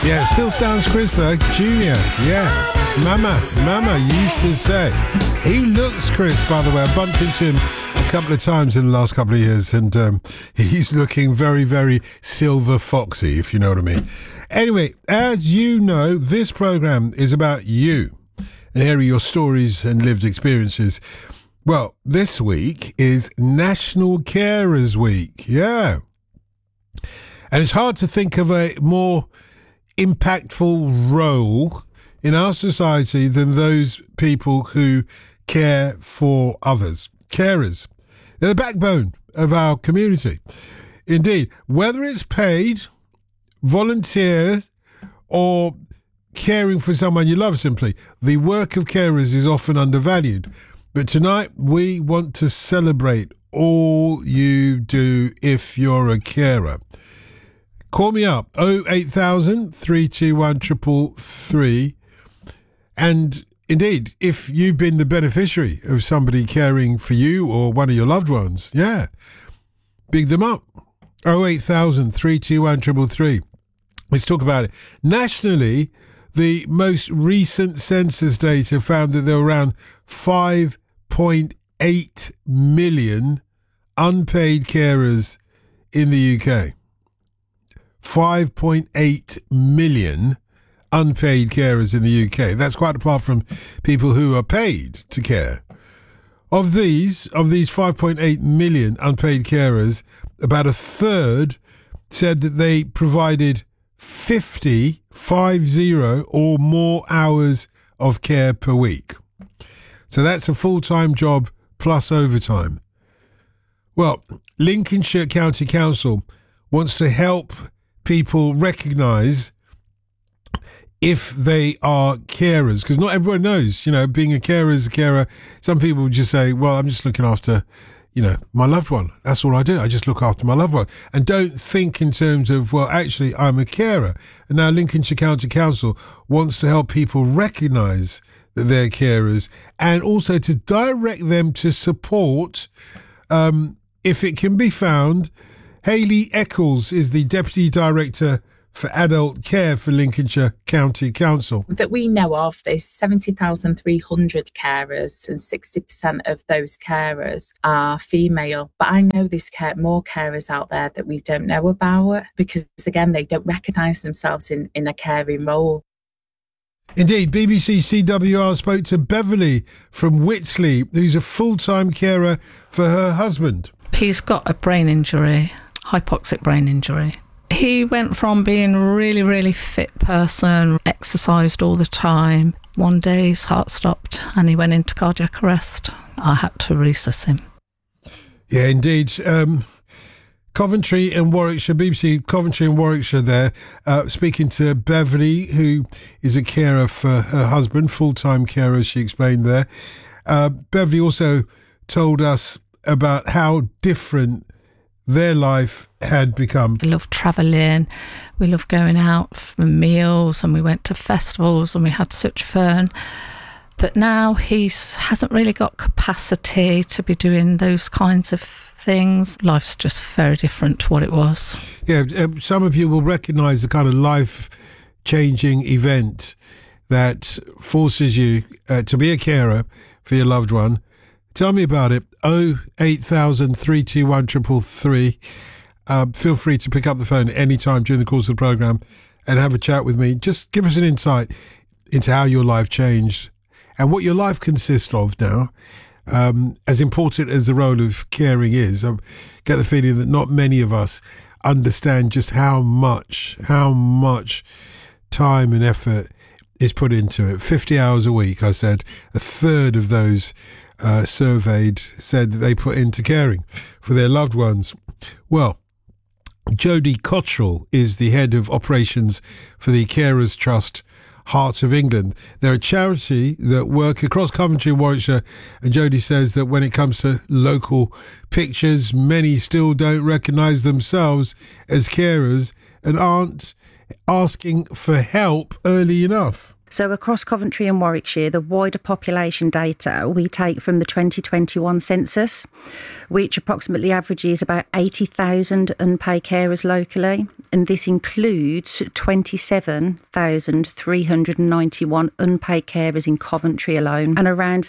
Yeah, it still sounds Chris though. Junior, yeah. Mama used to say. He looks Chris, by the way. I bumped into him a couple of times in the last couple of years, and he's looking very, very silver foxy, if you know what I mean. Anyway, as you know, this program is about you and hearing your stories and lived experiences. Well, this week is National Carers Week. Yeah. And it's hard to think of a more impactful role in our society than those people who care for others. Carers. They're the backbone of our community. Indeed, whether it's paid, volunteers, or caring for someone you love simply, the work of carers is often undervalued. But tonight, we want to celebrate all you do if you're a carer. Call me up, 08000 321 333. And indeed, if you've been the beneficiary of somebody caring for you or one of your loved ones, yeah, big them up. 08000 321 333. Let's talk about it. Nationally, the most recent census data found that there were around 5.8 million unpaid carers in the UK. 5.8 million unpaid carers in the UK. That's quite apart from people who are paid to care. Of these 5.8 million unpaid carers, about a third said that they provided 50 or more hours of care per week. So that's a full-time job plus overtime. Well, Lincolnshire County Council wants to help people recognise if they are carers, because not everyone knows, being a carer is a carer. Some people just say, well, I'm just looking after, my loved one. That's all I do. I just look after my loved one and don't think in terms of, well, actually, I'm a carer. And now Lincolnshire County Council wants to help people recognise that they're carers and also to direct them to support, if it can be found. Hayley Eccles is the Deputy Director for Adult Care for Lincolnshire County Council. That we know of, there's 70,300 carers and 60% of those carers are female. But I know there's more carers out there that we don't know about because, again, they don't recognise themselves in a caring role. Indeed, BBC CWR spoke to Beverly from Whitsley, who's a full-time carer for her husband. He's got a brain injury. Hypoxic brain injury. He went from being a really, really fit person, exercised all the time. One day his heart stopped and he went into cardiac arrest. I had to resuscitate him. Yeah, indeed. Coventry and Warwickshire, BBC Coventry and Warwickshire there, speaking to Beverly, who is a carer for her husband, full-time carer, as she explained there. Beverly also told us about how different their life had become. We love travelling, we love going out for meals, and we went to festivals and we had such fun. But now he hasn't really got capacity to be doing those kinds of things. Life's just very different to what it was. Yeah, some of you will recognise the kind of life-changing event that forces you to be a carer for your loved one. Tell me about it. 08000 321 333. Feel free to pick up the phone any time during the course of the programme and have a chat with me. Just give us an insight into how your life changed and what your life consists of now. As important as the role of caring is, I get the feeling that not many of us understand just how much time and effort is put into it. 50 hours a week, I said. A third of those surveyed said that they put into caring for their loved ones. Well, Jodie Cottrell is the head of operations for the Carers Trust Heart of England. They're a charity that work across Coventry and Warwickshire, and Jodie says that when it comes to local pictures, many still don't recognise themselves as carers and aren't asking for help early enough. So across Coventry and Warwickshire, the wider population data we take from the 2021 census, which approximately averages about 80,000 unpaid carers locally. And this includes 27,391 unpaid carers in Coventry alone and around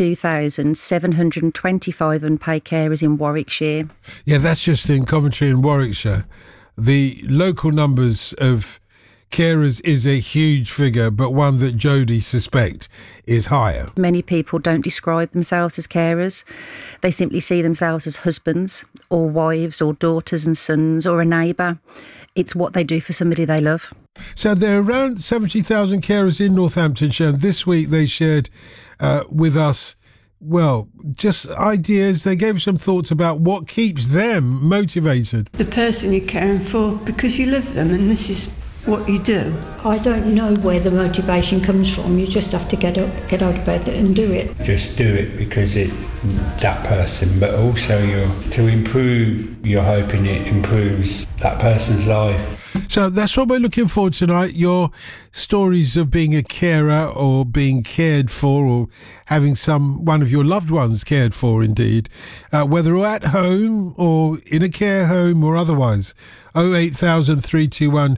52,725 unpaid carers in Warwickshire. Yeah, that's just in Coventry and Warwickshire. The local numbers of carers is a huge figure, but one that Jodie suspects is higher. Many people don't describe themselves as carers. They simply see themselves as husbands or wives or daughters and sons or a neighbour. It's what they do for somebody they love. So there are around 70,000 carers in Northamptonshire, and this week they shared with us, well, just ideas. They gave some thoughts about what keeps them motivated. The person you're caring for, because you love them, and this is what you do. I don't know where the motivation comes from. You just have to get out of bed and do it. Just do it because it's that person, but also to improve, you're hoping it improves that person's life. So that's what we're looking for tonight, your stories of being a carer or being cared for or having one of your loved ones cared for indeed, whether at home or in a care home or otherwise. 08000 321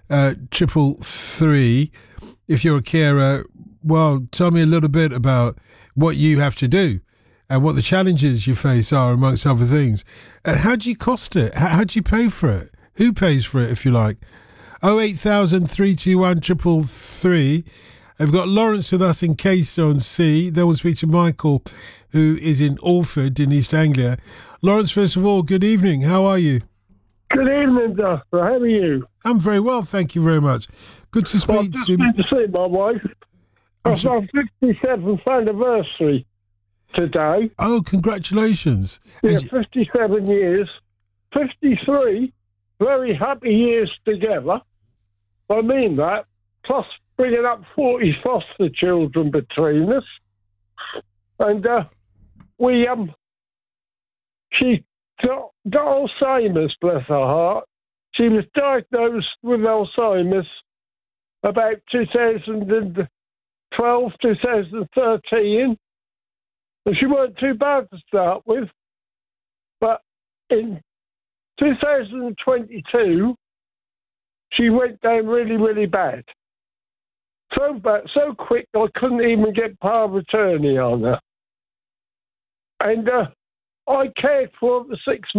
333. If you're a carer, well, tell me a little bit about what you have to do and what the challenges you face are, amongst other things. And how do you cost it? How do you pay for it? Who pays for it, if you like? 08000 321 333. I've got Lawrence with us in Cayston-on-Sea. Then we'll speak to Michael, who is in Alford in East Anglia. Lawrence, first of all, good evening. How are you? Good evening, Doctor. How are you? I'm very well, thank you very much. Good to speak to you. Good to see my wife. It's our 57th anniversary today. Oh, congratulations. Yeah, 57 years. 53 very happy years together. I mean that. Plus bringing up 40 foster children between us. And she got Alzheimer's, bless her heart. She was diagnosed with Alzheimer's about 2012, 2013. And she weren't too bad to start with. But in 2022, she went down really, really bad. So bad, so quick, I couldn't even get power of attorney on her. And I cared for her for 6